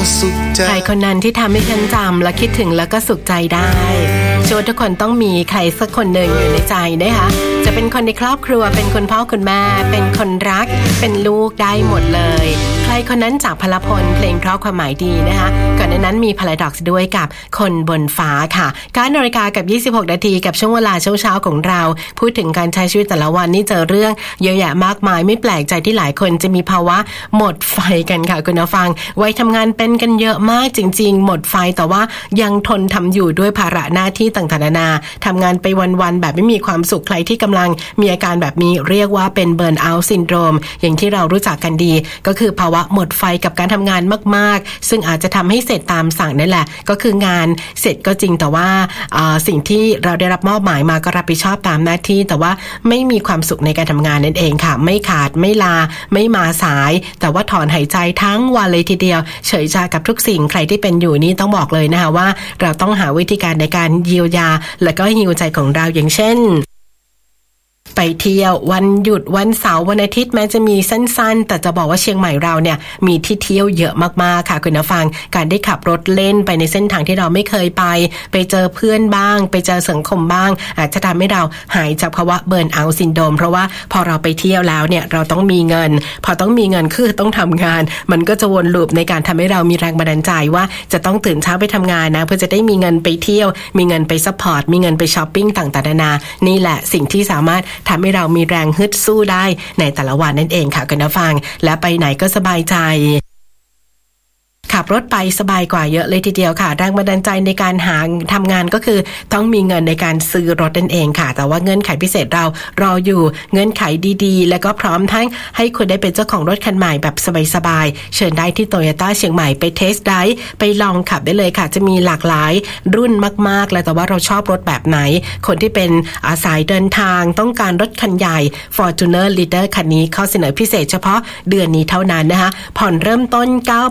สุขใจใครคนนั้นที่ทำให้ฉันจำและคิดถึงแล้วก็สุขใจได้เชื่อว่าทุกคนต้องมีใครสักคนหนึ่งอยู่ในใจนะคะจะเป็นคนในครอบครัวเป็นคุณพ่อคุณแม่เป็นคนรักเป็นลูกได้หมดเลยใครคนนั้นจากพลพลเพลงเพราะความหมายดีนะคะก่อนหน้านั้นมี Paradox ด้วยกับคนบนฟ้าค่ะ9 นาฬิกากับ26 นาทีกับช่วงเวลาเช้าๆของเราพูดถึงการใช้ชีวิตแต่ละวันนี่เจอเรื่องเยอะแยะมากมายไม่แปลกใจที่หลายคนจะมีภาวะหมดไฟกันค่ะคุณผู้ฟังวัยทำงานเป็นกันเยอะมากจริงๆหมดไฟแต่ว่ายังทนทำอยู่ด้วยภาระหน้าที่ต่างๆนานาทำงานไปวันๆแบบไม่มีความสุขใครที่กำลังมีอาการแบบนี้เรียกว่าเป็นเบิร์นเอาท์ซินโดรมอย่างที่เรารู้จักกันดีก็คือภาวะหมดไฟกับการทำงานมากๆซึ่งอาจจะทำให้เสร็จตามสั่งนั่นแหละก็คืองานเสร็จก็จริงแต่ว่าสิ่งที่เราได้รับมอบหมายมาก็รับผิดชอบตามหน้าที่แต่ว่าไม่มีความสุขในการทำงานนั่นเองค่ะไม่ขาดไม่ลาไม่มาสายแต่ว่าถอนหายใจทั้งวันเลยทีเดียวเฉยชากับทุกสิ่งใครที่เป็นอยู่นี่ต้องบอกเลยนะคะว่าเราต้องหาวิธีการในการเยียวยาและก็ฮีลใจของเราอย่างเช่นไปเที่ยววันหยุดวันเสาร์วันอาทิตย์แม้จะมีสั้นๆแต่จะบอกว่าเชียงใหม่เราเนี่ยมีที่เที่ยวเยอะมากๆค่ะคุณผู้ฟังการได้ขับรถเล่นไปในเส้นทางที่เราไม่เคยไปเจอเพื่อนบ้างไปเจอสังคมบ้างอาจจะทำให้เราหายจากภาวะเบิร์นเอาท์ซินโดรมเพราะว่าพอเราไปเที่ยวแล้วเนี่ยเราต้องมีเงินพอต้องมีเงินคือต้องทำงานมันก็จะวนลูปในการทำให้เรามีแรงบันดาลใจว่าจะต้องตื่นเช้าไปทำงานนะเพื่อจะได้มีเงินไปเที่ยวมีเงินไปซัพพอร์ตมีเงินไปช้อปปิ้งต่างๆนานานี่แหละสิ่งที่สามารถทำให้เรามีแรงฮึดสู้ได้ในแต่ละวันนั่นเองค่ะคุณผู้ฟังและไปไหนก็สบายใจขับรถไปสบายกว่าเยอะเลยทีเดียวค่ะแรงบันดาลใจในการหาทำงานก็คือต้องมีเงินในการซื้อรถนั่นเองค่ะแต่ว่าเงื่อนไขพิเศษเรารออยู่เงื่อนไขดีๆแล้วก็พร้อมทั้งให้คุณได้เป็นเจ้าของรถคันใหม่แบบสบายๆเชิญได้ที่ Toyota เชียงใหม่ไปเทสต์ไดรฟ์ไปลองขับได้เลยค่ะจะมีหลากหลายรุ่นมากๆแล้วแต่ว่าเราชอบรถแบบไหนคนที่เป็นสายเดินทางต้องการรถคันใหญ่ Fortuner Leader คันนี้ข้อเสนอพิเศษเฉพาะเดือนนี้เท่านั้นนะคะผ่อนเริ่มต้น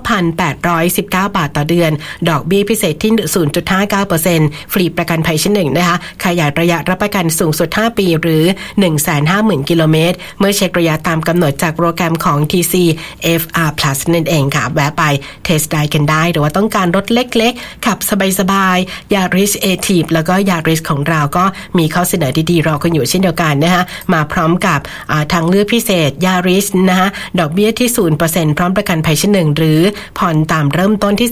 9,819 บาทต่อเดือนดอกเบี้ยพิเศษที่ 0.59% ฟรีประกันภัยชั้นหนึ่งนะคะขยายระยะรับประกันสูงสุด5ปีหรือ 150,000 กิโลเมตรเมื่อเช็คระยะตามกำหนดจากโปรแกรมของ TC FR Plus นั่นเองค่ะแวะไปเทสได้กันได้หรือว่าต้องการรถเล็กๆขับสบายๆ Yaris Active แล้วก็ Yaris ของเราก็มีข้อเสนอดีๆรอกันอยู่เช่นเดียวกันนะคะมาพร้อมกับทางเลือกพิเศษ Yaris นะคะดอกเบี้ยที่ 0% พร้อมประกันภัยชั้นหนึ่งหรือผ่อนตามเริ่มต้นที่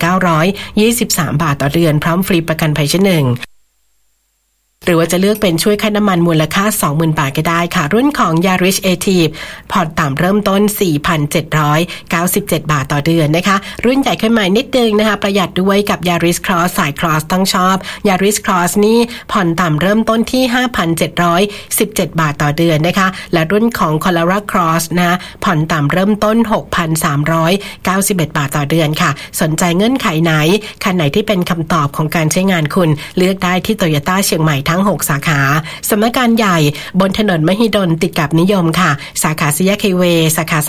4,923 บาทต่อเดือนพร้อมฟรีประกันภัยชั้นหนึ่งหรือว่าจะเลือกเป็นช่วยค่าน้ำมันมูลค่า 20,000 บาทก็ได้ค่ะรุ่นของ Yaris Active ผ่อนต่ำเริ่มต้น 4,797 บาทต่อเดือนนะคะรุ่นใหญ่ขึ้นมานิดนึงนะคะประหยัดด้วยกับ Yaris Cross สาย Cross ต้องชอบ Yaris Cross นี่ผ่อนต่ำเริ่มต้นที่ 5,717 บาทต่อเดือนนะคะและรุ่นของ Corolla Cross นะผ่อนต่ำเริ่มต้น 6,391 บาทต่อเดือนค่ะสนใจเงื่อนไขไหนคันไหนที่เป็นคำตอบของการใช้งานคุณเลือกได้ที่ Toyota เชียงใหม่ทั้ง6สาขาสำนักงานใหญ่บนถนนมหิดลติดกับนิยมค่ะสาขาสี่แยกไฮเวย์สาขา